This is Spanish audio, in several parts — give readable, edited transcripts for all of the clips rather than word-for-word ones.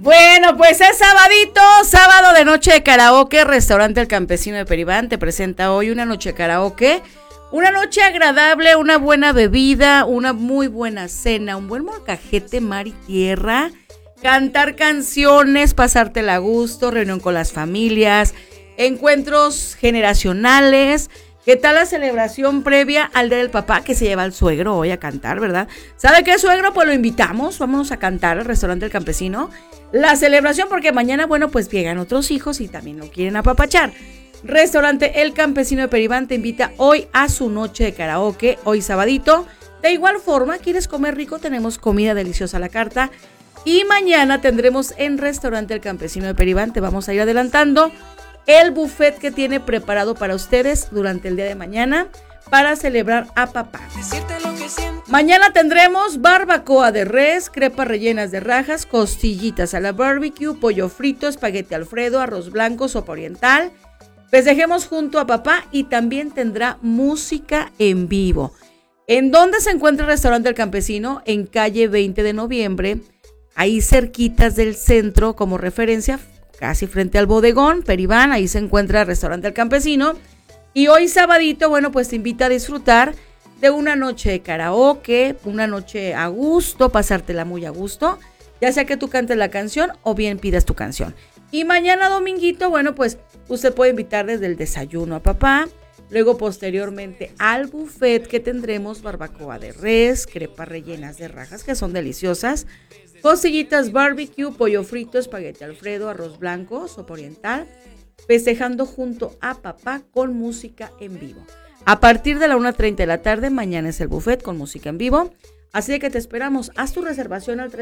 Bueno, pues es sabadito, sábado de noche de karaoke. Restaurante El Campesino de Peribán te presenta hoy una noche de karaoke. Una noche agradable, una buena bebida, una muy buena cena, un buen molcajete, mar y tierra, cantar canciones, pasártela a gusto, reunión con las familias, encuentros generacionales. ¿Qué tal la celebración previa al Día del Papá que se lleva al suegro hoy a cantar, verdad? ¿Sabe qué, suegro? Pues lo invitamos, vámonos a cantar al restaurante El Campesino. La celebración porque mañana, bueno, pues llegan otros hijos y también lo quieren apapachar. Restaurante El Campesino de Peribán te invita hoy a su noche de karaoke, hoy sabadito. De igual forma, ¿quieres comer rico? Tenemos comida deliciosa a la carta. Y mañana tendremos en Restaurante El Campesino de Peribán, te vamos a ir adelantando, el buffet que tiene preparado para ustedes durante el día de mañana para celebrar a papá. Mañana tendremos barbacoa de res, crepas rellenas de rajas, costillitas a la barbecue, pollo frito, espagueti Alfredo, arroz blanco, sopa oriental. Festejemos junto a papá y también tendrá música en vivo. ¿En dónde se encuentra el Restaurante El Campesino? En calle 20 de noviembre, ahí cerquitas del centro como referencia, casi frente al bodegón, Peribán, ahí se encuentra el Restaurante El Campesino. Y hoy sabadito, bueno, pues te invita a disfrutar de una noche de karaoke, una noche a gusto, pasártela muy a gusto, ya sea que tú cantes la canción o bien pidas tu canción. Y mañana dominguito, bueno, pues usted puede invitar desde el desayuno a papá, luego posteriormente al buffet que tendremos barbacoa de res, crepas rellenas de rajas que son deliciosas, costillitas barbecue, pollo frito, espagueti Alfredo, arroz blanco, sopa oriental, festejando junto a papá con música en vivo. A partir de la 1:30 de la tarde, mañana es el buffet con música en vivo. Así que te esperamos. Haz tu reservación al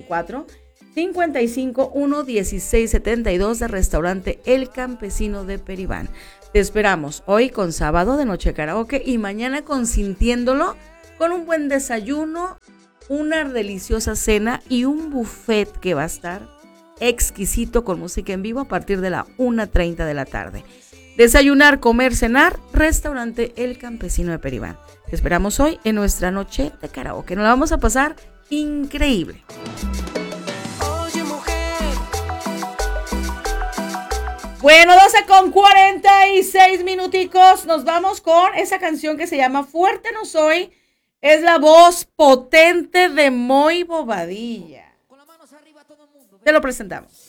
354-551-1672 del Restaurante El Campesino de Peribán. Te esperamos hoy con sábado de noche karaoke y mañana consintiéndolo con un buen desayuno, una deliciosa cena y un buffet que va a estar exquisito con música en vivo a partir de la 1:30 de la tarde. Desayunar, comer, cenar, Restaurante El Campesino de Peribán. Te esperamos hoy en nuestra noche de karaoke. Nos la vamos a pasar increíble. Oye, mujer. Bueno, 12:46 minuticos. Nos vamos con esa canción que se llama Fuerte No Soy. Es la voz potente de Moy Bobadilla. Te lo presentamos.